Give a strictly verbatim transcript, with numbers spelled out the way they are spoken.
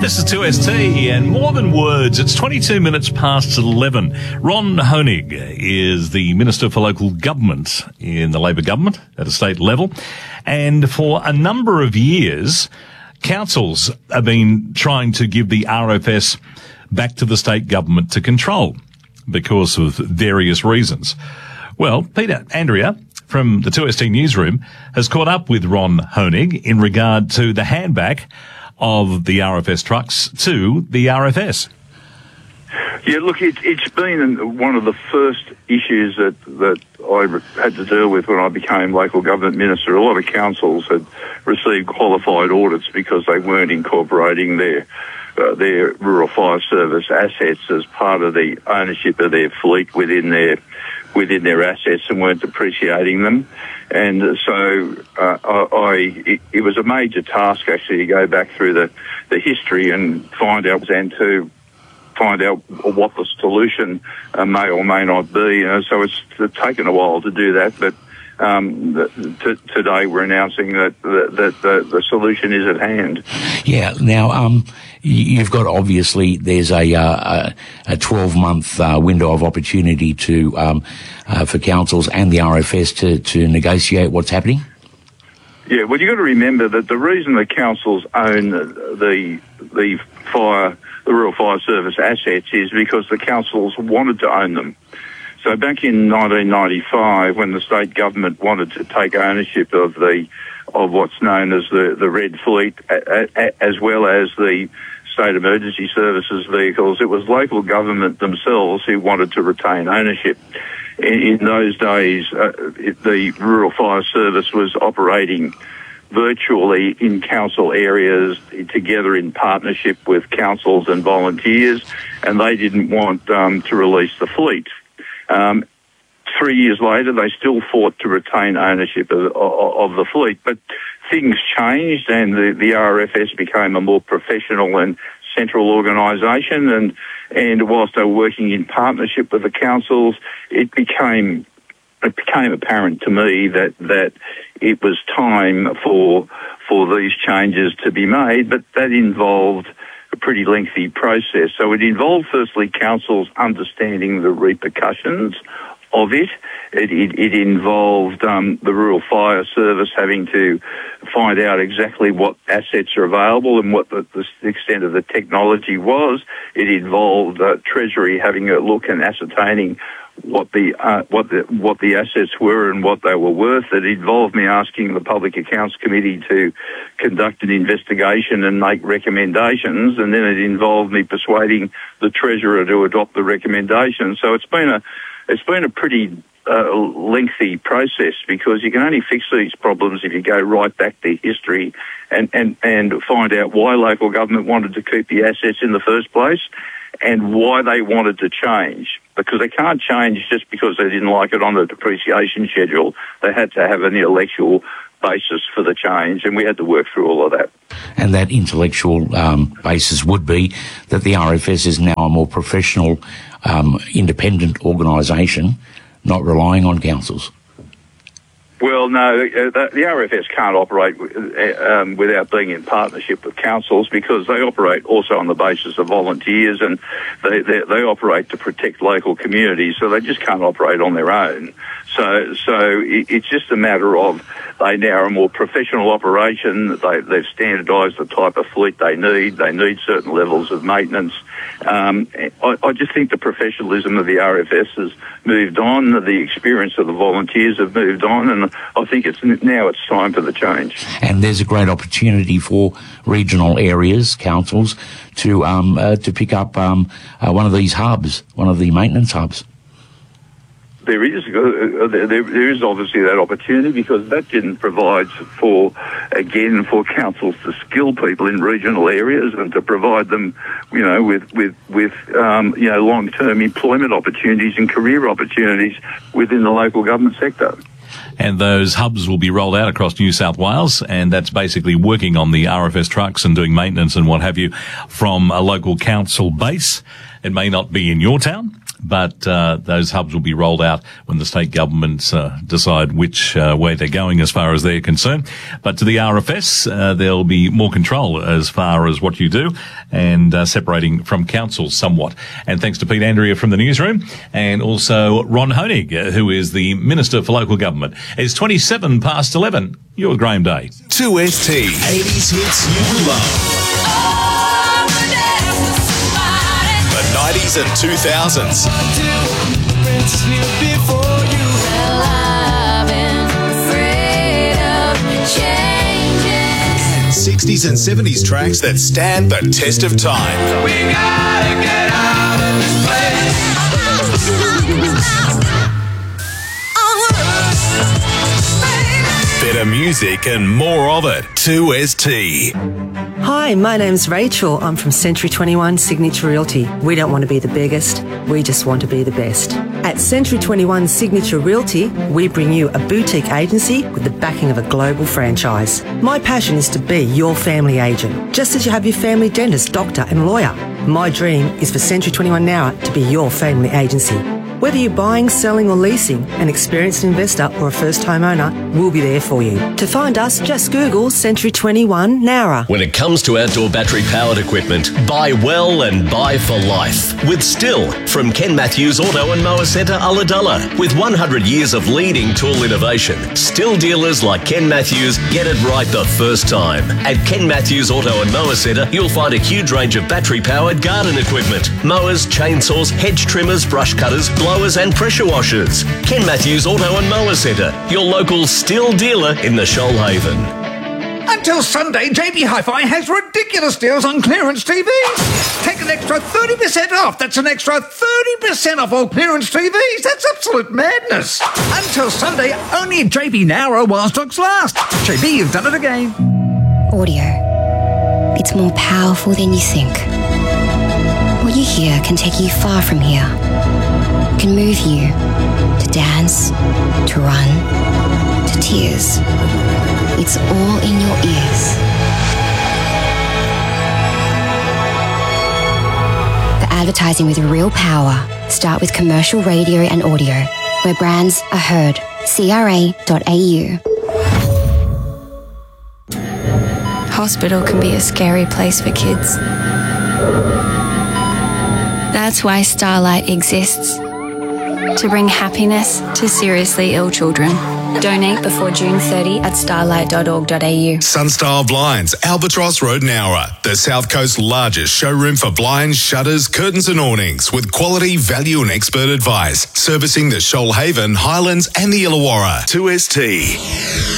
This is two S T and More Than Words. It's twenty-two minutes past eleven. Ron Honig is the Minister for Local Government in the Labor government at a state level. And for a number of years, councils have been trying to give the R F S back to the state government to control because of various reasons. Well, Peter Andrea from the two S T newsroom has caught up with Ron Honig in regard to the handback of the R F S trucks to the R F S. Yeah, look, it, it's been one of the first issues that, that I had to deal with when I became local government minister. A lot of councils had received qualified audits because they weren't incorporating their uh, their rural fire service assets as part of the ownership of their fleet within their within their assets and weren't depreciating them. And so uh, I, I it, it was a major task actually to go back through the, the history and find out and to find out what the solution uh, may or may not be. You know, so it's taken a while to do that, but um, the, t- today we're announcing that, that, that the, the solution is at hand. Yeah. Now, um, you've got obviously there's a uh, a twelve month uh, window of opportunity to um, uh, for councils and the R F S to to negotiate what's happening. Yeah. Well, you've got to remember that the reason the councils own the the fire the rural fire service assets is because the councils wanted to own them. So back in nineteen ninety-five, when the state government wanted to take ownership of the of what's known as the, the Red Fleet, a, a, as well as the state emergency services vehicles, it was local government themselves who wanted to retain ownership. In, in those days, uh, it, the rural fire service was operating virtually in council areas together in partnership with councils and volunteers, and they didn't want um, to release the fleet. Um, three years later, they still fought to retain ownership of, of, of the fleet, but things changed and the, the R F S became a more professional and central organisation, and, and whilst they were working in partnership with the councils, it became it became apparent to me that, that it was time for for these changes to be made, but that involved a pretty lengthy process. So it involved, firstly, councils understanding the repercussions of it. It, it, it involved um, the Rural Fire Service having to find out exactly what assets are available and what the, the extent of the technology was. It involved uh, Treasury having a look and ascertaining what the uh, what the what the assets were and what they were worth. It involved me asking the Public Accounts Committee to conduct an investigation and make recommendations, and then it involved me persuading the Treasurer to adopt the recommendations. So it's been a it's been a pretty uh, lengthy process, because you can only fix these problems if you go right back to history and, and, and find out why local government wanted to keep the assets in the first place and why they wanted to change. Because they can't change just because they didn't like it on the depreciation schedule. They had to have an intellectual basis for the change, and we had to work through all of that. And that intellectual um, basis would be that the R F S is now a more professional, um, independent organisation, not relying on councils. Well, no, the, the R F S can't operate um, without being in partnership with councils, because they operate also on the basis of volunteers, and they, they, they operate to protect local communities, so they just can't operate on their own. So, so it, it's just a matter of they now are a more professional operation. They, they've standardised the type of fleet they need. They need certain levels of maintenance. Um, I, I just think the professionalism of the R F S has moved on. The experience of the volunteers have moved on, and I think it's now it's time for the change. And there's a great opportunity for regional areas, councils, to um, uh, to pick up um, uh, one of these hubs, one of the maintenance hubs. There is uh, there, there is obviously that opportunity, because that then provides for, again, for councils to skill people in regional areas and to provide them, you know, with with with um, you know long-term employment opportunities and career opportunities within the local government sector. And those hubs will be rolled out across New South Wales, and that's basically working on the R F S trucks and doing maintenance and what have you from a local council base. It may not be in your town, But uh, those hubs will be rolled out when the state governments uh, decide which uh, way they're going as far as they're concerned. But to the R F S, uh, there'll be more control as far as what you do and uh, separating from council somewhat. And thanks to Pete Andrea from the newsroom and also Ron Honig, uh, who is the Minister for Local Government. It's twenty-seven past eleven. Your Graham Day. two S T. eighties hits you love. The nineties and two thousands. And sixties and seventies tracks that stand the test of time. We gotta get out of this place. Better music and more of it. two S T. Hi, my name's Rachel. I'm from Century twenty-one Signature Realty. We don't want to be the biggest, we just want to be the best. At Century twenty-one Signature Realty, we bring you a boutique agency with the backing of a global franchise. My passion is to be your family agent, just as you have your family dentist, doctor and lawyer. My dream is for Century twenty-one Nowra to be your family agency. Whether you're buying, selling or leasing, an experienced investor or a first-time owner, we'll be there for you. To find us, just Google Century twenty-one Nowra. When it comes to outdoor battery-powered equipment, buy well and buy for life. With Still from Ken Matthews Auto and Mower Centre, Ulladulla. With one hundred years of leading tool innovation, Still dealers like Ken Matthews get it right the first time. At Ken Matthews Auto and Mower Centre, you'll find a huge range of battery-powered garden equipment. Mowers, chainsaws, hedge trimmers, brush cutters, blowers and pressure washers. Ken Matthews Auto and Mower Centre, your local Still dealer in the Shoalhaven. Until Sunday, J B Hi-Fi has ridiculous deals on clearance T Vs. Take an extra thirty percent off. That's an extra thirty percent off all clearance T Vs. That's absolute madness. Until Sunday, only at J B Nowra while stocks last. J B, you've done it again. Audio. It's more powerful than you think. What you hear can take you far from here. Can move you to dance, to run, to tears. It's all in your ears. The advertising with real power. Start with commercial radio and audio, where brands are heard. C R A dot A U. Hospital can be a scary place for kids. That's why Starlight exists. To bring happiness to seriously ill children. Donate before June thirtieth at starlight dot org dot A U. Sunstyle Blinds, Albatross Road, Nowra. The South Coast's largest showroom for blinds, shutters, curtains and awnings with quality, value and expert advice. Servicing the Shoalhaven, Highlands and the Illawarra. two S T.